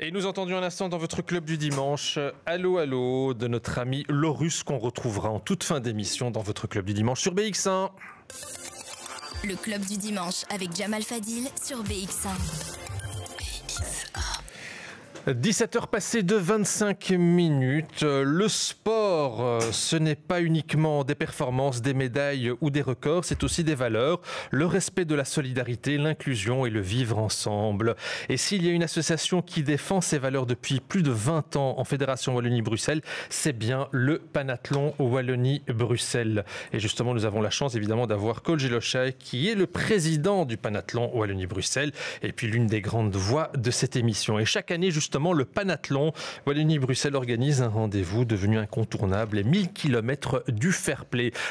Et nous entendions un instant dans votre club du dimanche, Allô Allô, de notre ami Laurus, qu'on retrouvera en toute fin d'émission dans votre club du dimanche sur BX1. Le club du dimanche avec Jamal Fadil sur BX1. 17h passées de 25 minutes. Le sport, ce n'est pas uniquement des performances, des médailles ou des records, c'est aussi des valeurs, le respect de la solidarité, l'inclusion et le vivre ensemble. Et s'il y a une association qui défend ces valeurs depuis plus de 20 ans en Fédération Wallonie-Bruxelles, c'est bien le Panathlon Wallonie-Bruxelles. Et justement, nous avons la chance évidemment d'avoir Cole Gelochai, qui est le président du Panathlon Wallonie-Bruxelles et puis l'une des grandes voix de cette émission. Et chaque année, justement, le Panathlon Wallonie-Bruxelles organise un rendez-vous devenu incontournable, les 1000 km du fair play.